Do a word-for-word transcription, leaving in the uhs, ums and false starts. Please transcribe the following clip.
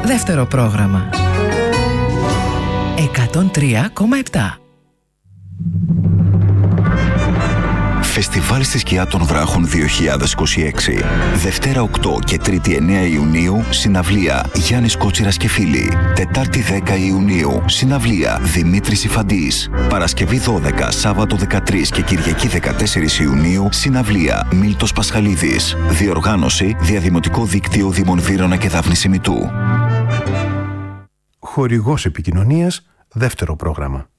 Δεύτερο πρόγραμμα. εκατόν τρία κόμμα επτά. Φεστιβάλ στη Σκιά των Βράχων δύο χιλιάδες είκοσι έξι. Δευτέρα οκτώ και Τρίτη εννέα Ιουνίου, συναυλία Γιάννης Κότσιρας και φίλοι. Τετάρτη δέκα Ιουνίου, συναυλία Δημήτρης Ιφαντής. Παρασκευή δώδεκα, Σάββατο δεκατρείς και Κυριακή δεκατέσσερις Ιουνίου, συναυλία Μίλτος Πασχαλίδης. Διοργάνωση Διαδημοτικό Δίκτυο Δήμων Βύρωνα και Δάφνης Ημιτού. Χορηγός επικοινωνίας, δεύτερο πρόγραμμα.